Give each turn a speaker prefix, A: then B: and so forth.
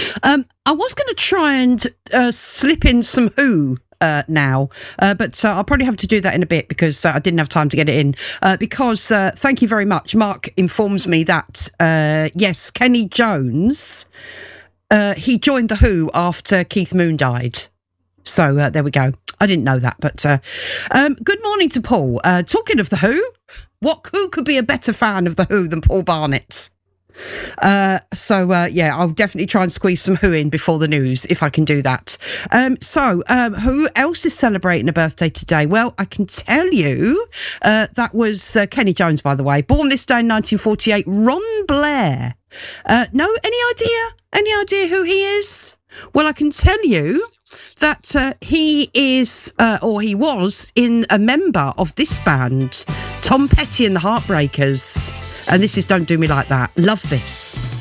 A: I was going to try and slip in some Who now, but I'll probably have to do that in a bit because I didn't have time to get it in. Because thank you very much. Mark informs me that yes, Kenny Jones, he joined the Who after Keith Moon died. So there we go. I didn't know that, but good morning to Paul. Talking of the Who, who could be a better fan of the Who than Paul Barnett? Yeah, I'll definitely try and squeeze some Who in before the news if I can do that. Who else is celebrating a birthday today? Well, I can tell you that was Kenny Jones, by the way, born this day in 1948. Ron Blair. No, any idea who he is? Well, I can tell you that he is, or he was, a member of this band, Tom Petty and the Heartbreakers. And this is Don't Do Me Like That. Love this.